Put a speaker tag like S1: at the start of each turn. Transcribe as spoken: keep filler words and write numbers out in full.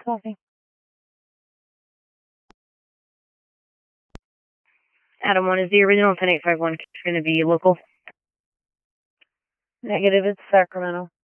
S1: Coffee. Adam one is the original ten eight five one going to be local? Negative, it's Sacramento.